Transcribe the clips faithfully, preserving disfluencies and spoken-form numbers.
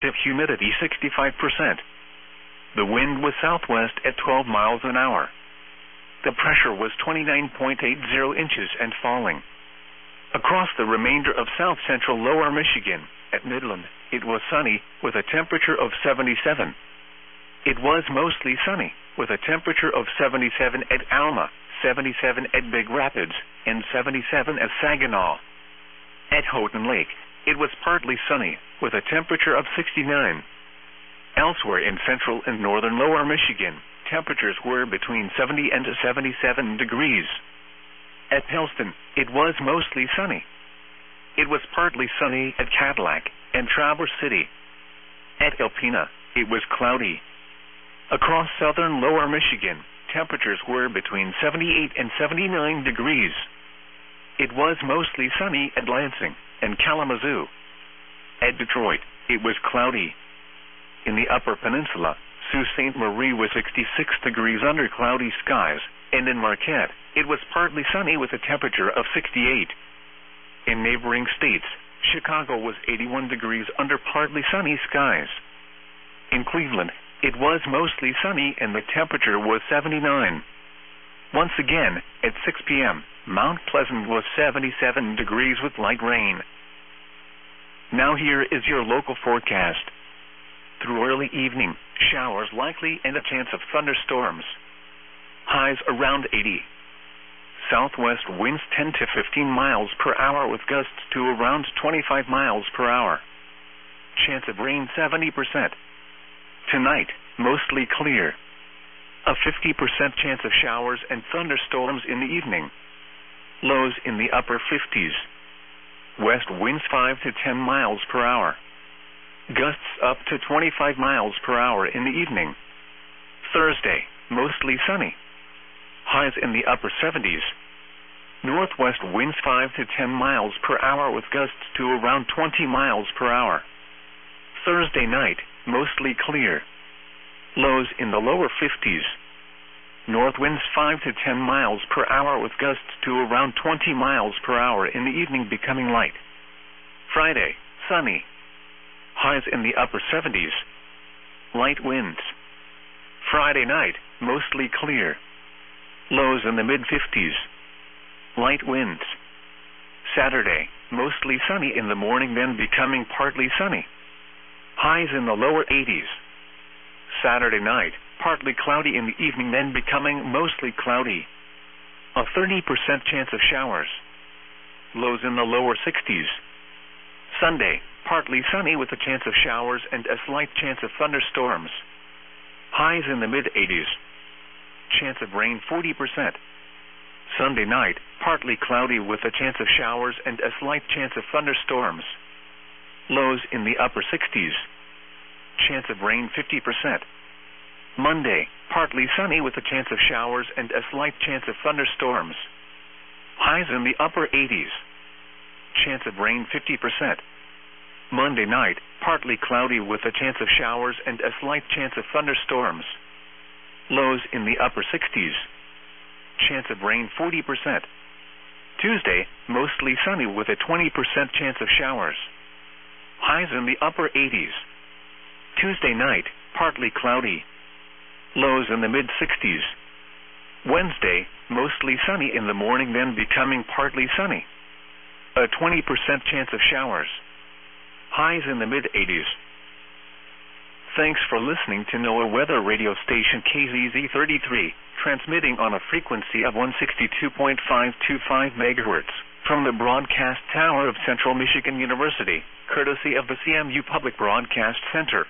relative humidity sixty-five percent. The wind was southwest at twelve miles an hour. The pressure was twenty-nine point eight zero inches and falling. Across the remainder of south-central lower Michigan, at Midland, it was sunny, with a temperature of seventy-seven. It was mostly sunny, with a temperature of seventy-seven at Alma, seventy-seven at Big Rapids, and seventy-seven at Saginaw. At Houghton Lake, it was partly sunny, with a temperature of sixty-nine. Elsewhere in central and northern lower Michigan, temperatures were between seventy and seventy-seven degrees. At Helston, it was mostly sunny. It was partly sunny at Cadillac and Traverse City. At Alpena, it was cloudy. Across southern lower Michigan, temperatures were between seventy-eight and seventy-nine degrees. It was mostly sunny at Lansing and Kalamazoo. At Detroit, it was cloudy. In the Upper Peninsula, Sault Ste. Marie was sixty-six degrees under cloudy skies, and in Marquette, it was partly sunny with a temperature of sixty-eight. In neighboring states, Chicago was eighty-one degrees under partly sunny skies. In Cleveland, it was mostly sunny and the temperature was seventy-nine. Once again, at six p m, Mount Pleasant was seventy-seven degrees with light rain. Now here is your local forecast. Through early evening, showers likely and a chance of thunderstorms. Highs around eighty. Southwest winds ten to fifteen miles per hour with gusts to around twenty-five miles per hour. Chance of rain seventy percent. Tonight, mostly clear. A fifty percent chance of showers and thunderstorms in the evening. Lows in the upper fifties. West winds five to ten miles per hour. Gusts up to twenty-five miles per hour in the evening. Thursday, mostly sunny. Highs in the upper seventies. Northwest winds five to ten miles per hour with gusts to around twenty miles per hour. Thursday night, mostly clear. Lows in the lower fifties. North winds five to ten miles per hour with gusts to around twenty miles per hour in the evening becoming light. Friday, sunny. Highs in the upper seventies. Light winds. Friday night, mostly clear. Lows in the mid-fifties. Light winds. Saturday, mostly sunny in the morning then becoming partly sunny. Highs in the lower eighties. Saturday night, partly cloudy in the evening then becoming mostly cloudy. A thirty percent chance of showers. Lows in the lower sixties. Sunday, partly sunny with a chance of showers and a slight chance of thunderstorms. Highs in the mid-eighties. Chance of rain forty percent. Sunday night, partly cloudy with a chance of showers and a slight chance of thunderstorms. Lows in the upper sixties. Chance of rain fifty percent. Monday, partly sunny with a chance of showers and a slight chance of thunderstorms. Highs in the upper eighties. Chance of rain fifty percent. Monday night, partly cloudy with a chance of showers and a slight chance of thunderstorms. Lows in the upper sixties. Chance of rain forty percent. Tuesday, mostly sunny with a twenty percent chance of showers. Highs in the upper eighties. Tuesday night, partly cloudy. Lows in the mid-sixties. Wednesday, mostly sunny in the morning then becoming partly sunny. A twenty percent chance of showers. Highs in the mid-eighties. Thanks for listening to NOAA Weather Radio Station K Z Z thirty-three, transmitting on a frequency of one sixty-two point five two five megahertz from the broadcast tower of Central Michigan University, courtesy of the C M U Public Broadcast Center.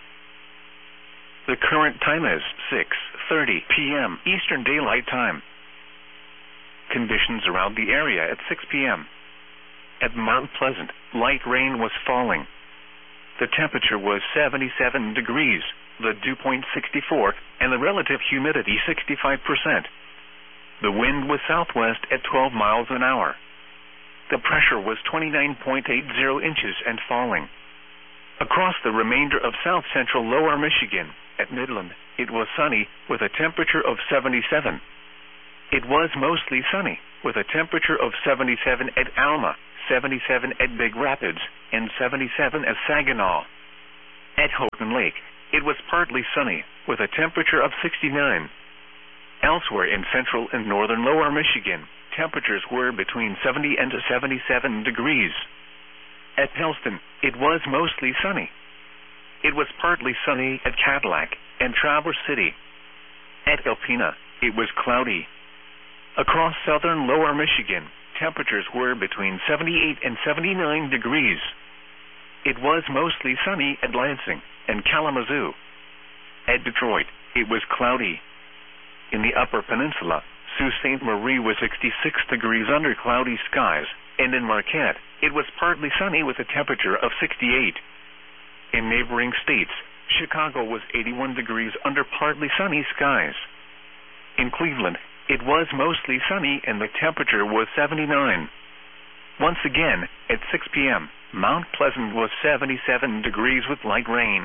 The current time is six thirty p m Eastern Daylight Time. Conditions around the area at six p m At Mount Pleasant, light rain was falling. The temperature was seventy-seven degrees, the dew point sixty-four, and the relative humidity sixty-five percent. The wind was southwest at twelve miles an hour. The pressure was twenty-nine point eight zero inches and falling. Across the remainder of south-central lower Michigan, at Midland, it was sunny, with a temperature of seventy-seven. It was mostly sunny, with a temperature of seventy-seven at Alma, seventy-seven at Big Rapids, and seventy-seven at Saginaw. At Houghton Lake, it was partly sunny, with a temperature of sixty-nine. Elsewhere in central and northern lower Michigan, temperatures were between seventy and seventy-seven degrees. At Pellston, it was mostly sunny. It was partly sunny at Cadillac and Traverse City. At Alpena, it was cloudy. Across southern lower Michigan, temperatures were between seventy-eight and seventy-nine degrees. It was mostly sunny at Lansing and Kalamazoo. At Detroit, it was cloudy. In the Upper Peninsula, Sault Ste. Marie was sixty-six degrees under cloudy skies, and in Marquette, it was partly sunny with a temperature of sixty-eight. In neighboring states, Chicago was eighty-one degrees under partly sunny skies. In Cleveland, it was mostly sunny and the temperature was seventy-nine. Once again, at six p.m., Mount Pleasant was seventy-seven degrees with light rain.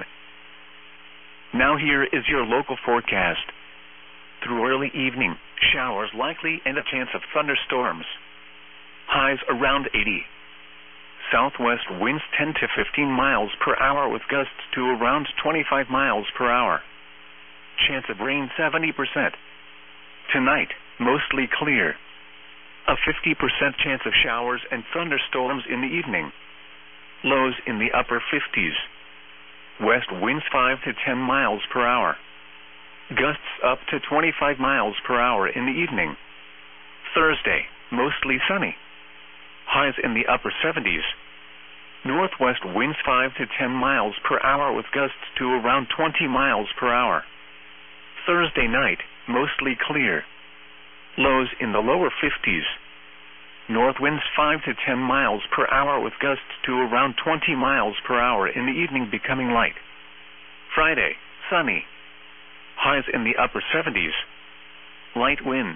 Now here is your local forecast. Through early evening, showers likely and a chance of thunderstorms. Highs around eighty. Southwest winds ten to fifteen miles per hour with gusts to around twenty-five miles per hour. Chance of rain seventy percent. Tonight, mostly clear. A fifty percent chance of showers and thunderstorms in the evening. Lows in the upper fifties. West winds five to ten miles per hour. Gusts up to twenty-five miles per hour in the evening. Thursday, mostly sunny. Highs in the upper seventies. Northwest winds five to ten miles per hour with gusts to around twenty miles per hour. Thursday night, mostly clear. Lows in the lower fifties. North winds five to ten miles per hour with gusts to around twenty miles per hour in the evening becoming light. Friday, sunny. Highs in the upper seventies. Light winds.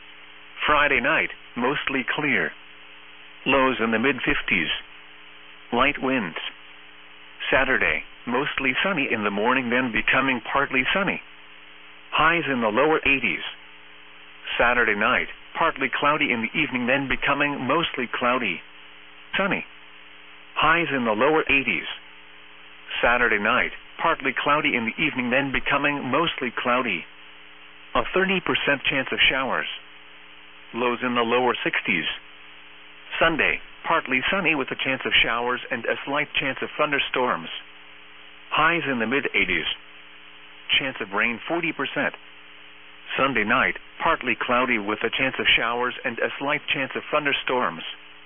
Friday night, mostly clear. Lows in the mid-fifties. Light winds. Saturday, mostly sunny in the morning then becoming partly sunny. Highs in the lower eighties. Saturday night, partly cloudy in the evening then becoming mostly cloudy. Sunny. Highs in the lower eighties. Saturday night, partly cloudy in the evening then becoming mostly cloudy. A thirty percent chance of showers. Lows in the lower sixties. Sunday, partly sunny with a chance of showers and a slight chance of thunderstorms. Highs in the mid-eighties. Chance of rain forty percent. Sunday night, partly cloudy with a chance of showers and a slight chance of thunderstorms.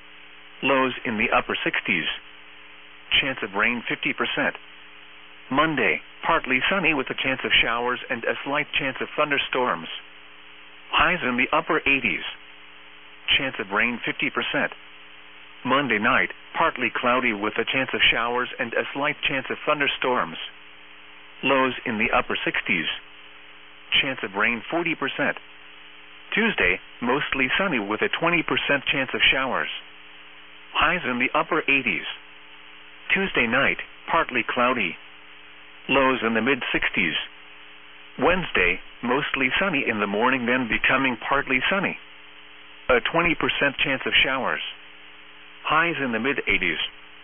Lows in the upper sixties. Chance of rain fifty percent. Monday, partly sunny with a chance of showers and a slight chance of thunderstorms. Highs in the upper eighties. Chance of rain fifty percent. Monday night, partly cloudy with a chance of showers and a slight chance of thunderstorms. Lows in the upper sixties. Chance of rain forty percent. Tuesday, mostly sunny with a twenty percent chance of showers. Highs in the upper eighties. Tuesday night, partly cloudy. Lows in the mid-sixties. Wednesday, mostly sunny in the morning then becoming partly sunny. A twenty percent chance of showers. Highs in the mid-eighties.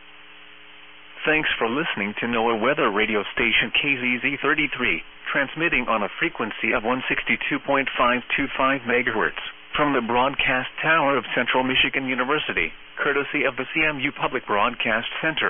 Thanks for listening to NOAA Weather Radio Station K Z Z thirty-three, transmitting on a frequency of one sixty-two point five two five megahertz from the broadcast tower of Central Michigan University, courtesy of the C M U Public Broadcast Center.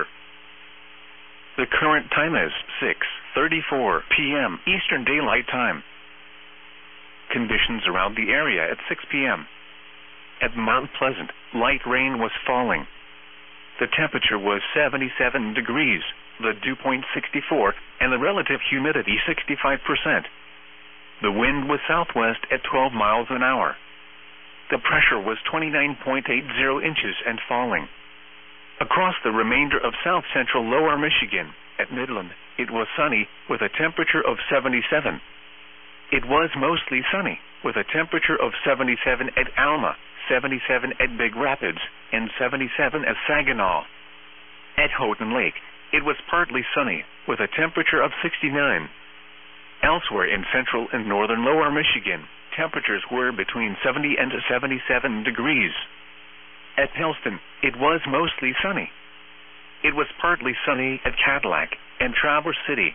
The current time is six thirty-four p.m. Eastern Daylight Time. Conditions around the area at six p.m. At Mount Pleasant, light rain was falling. The temperature was seventy-seven degrees, the dew point sixty-four, and the relative humidity sixty-five percent. The wind was southwest at twelve miles an hour. The pressure was twenty-nine point eight zero inches and falling. Across the remainder of south-central lower Michigan, at Midland, it was sunny, with a temperature of seventy-seven. It was mostly sunny, with a temperature of seventy-seven at Alma, seventy-seven at Big Rapids, and seventy-seven at Saginaw. At Houghton Lake, it was partly sunny, with a temperature of sixty-nine. Elsewhere in central and northern lower Michigan, temperatures were between seventy and seventy-seven degrees. At Pellston, it was mostly sunny. It was partly sunny at Cadillac and Traverse City.